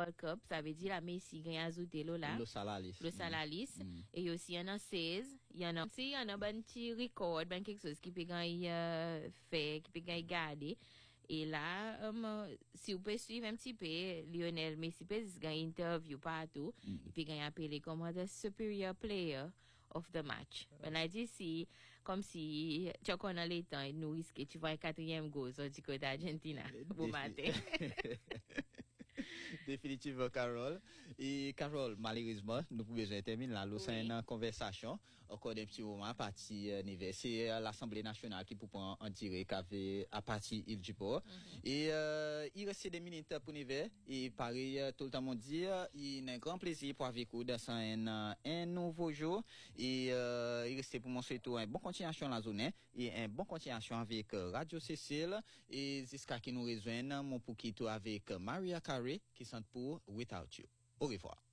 World Cup, ça veut dire la Messi gagne ajouté là. Le Salalis. Et aussi, il y en a 16. Il y en a un petit record, ben quelque chose qui peut gagner, fait, qui peut gagner garder. Et là, si vous pouvez suivre un petit peu, Lionel Messi peut gagner interview partout. Il peut gagner appelé comme the superior player of the match. Ben, là, dit comme si, tu connais les temps, et nous risquons, tu vois, un 4e goal, du côté d'Argentina, vous matin. Définitivement, Carole. Et Carole, malheureusement, nous pouvons besoin de terminer là. C'est une conversation. Encore un petit moment à partir niveau. C'est l'Assemblée nationale qui peut prendre en direct à partir Île du Port. Et il reste des minutes pour niveau. Et pareil, tout le temps, on dit, il a un grand plaisir pour avec vous dans un nouveau jour. Et il reste pour moi surtout une bonne continuation la zone et une bonne continuation avec Radio Cécile. Et jusqu'à qui nous rejoignent, mon pour qui tout avec Maria Carey qui sont pour Without You. Au revoir.